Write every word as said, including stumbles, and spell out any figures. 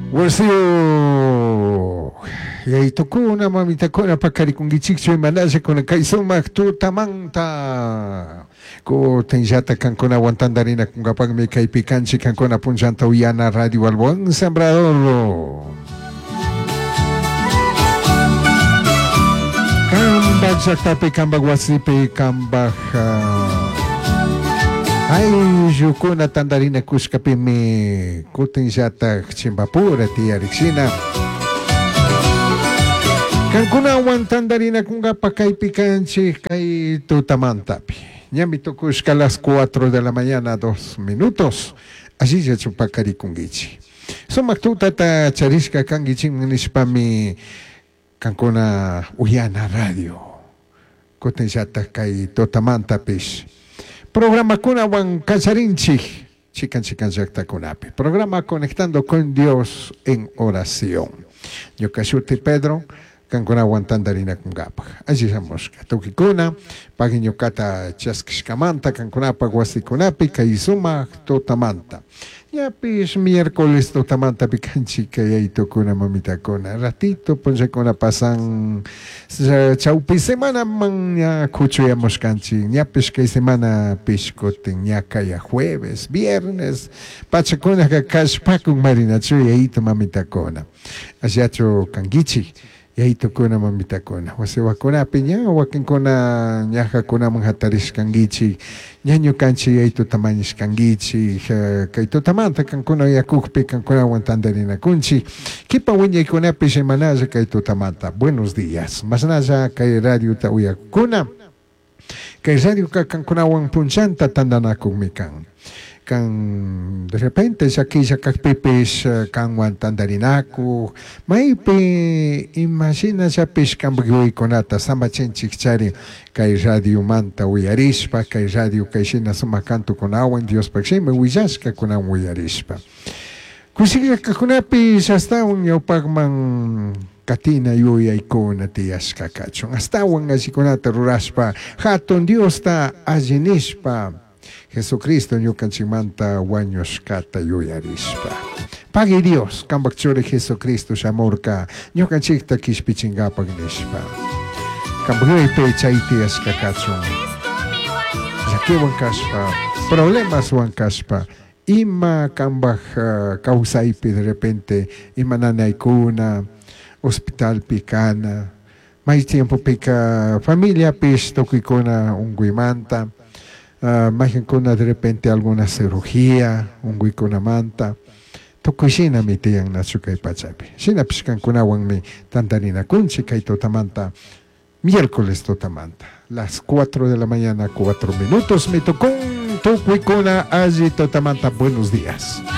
Warsiyo yaito kuna mamita kuna pakari kung gichikcho imanaje kuna kaisumak tutamanta ko tenjata kankuna wantandarina kung kapag may kaipikanchi kankuna punjanta uyana radio albon sembrador kambag saktape kambag wasipe kambag ay juko na tandarina kuskape me kutenjata chimbapura tia rixina kankuna wantandarina kunga pakay picanchi kay tutamantapi ñamito kuska las cuatro de la mañana dos minutos así se chupakari kungichi somaktuta ta chariska kangichi nishpami kankuna uyana radio kutenjata kay tutamantapish programa kuna wan kacharinchi chican chican yakta kunapi programa conectando con Dios en oración yo kashuti Pedro kankuna wan tandarina kungapa allí somos tukikuna pagiño kata chaskishkamanta kankuna pagwasi kunapi kaisuma totamanta ya pis miércoles totamanta picanchi kay tukuna mamita kuna ratito ponse kuna pasan chaupi semana man ya kuchuyamos kanchi ya pis kay semana piskoten ya kaya jueves viernes pachakuna kakashpakun marina chuy ayito mamita kuna asiacho kangichi yaito kuna mamita kuna wase wakuna pinya wakin kuna nyaha kuna manghataris kangichi nyanyo kanchi yaito tamanis kangichi kaito tamanta kan kuna yakukpi kan kuna wantandarina kunchi kipa winya kuna pishe manaza kaito tamanta buenos días masnaza kay radio ta uya kuna kay radio ka kan kuna wan punchanta tandana kumikan kan de repente aquí ya kakpipis kan wan tandarinaku maipe imagina ya pis kan bugui konata samba chenchikchari kay radio manta uyarispa kay radio kay shina sumakanto con awan Dios paksime uyaska con awan uyarispa kusiga kakunapis hasta un yopagman katina yuya ikona tias kakachon hasta wan asikonata ruraspa haton Dios ta ajinispa Jesucristo nyo kanchimanta waños kata yuyarispa. Pagi Dios, kambakchore Jesucristo shamorka, nyo kanchikta kishpichinga pagnispa. Kambagay pechaitias kakachon. Zaki wankaspa, problemas wankaspa. Ima kambag uh, kausaipi de repente, ima nanay kuna, hospital pikana. May tiempo pika familia pisto kikona ungwimanta. Uh, Majen kuna de repente alguna cirugía, un huicona manta, tokushina mi tiang na chukay pachapi. Shina piskan kuna wang mi tantarina kunchi kay totamanta, miércoles totamanta. Las cuatro de la mañana, cuatro minutos, mi tokun, tokuikuna, allí totamanta, buenos días.